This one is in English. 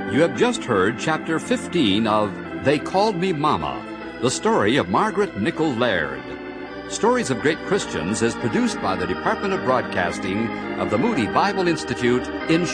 You have just heard Chapter 15 of They Called Me Mama, the story of Margaret Nichol Laird. Stories of Great Christians is produced by the Department of Broadcasting of the Moody Bible Institute in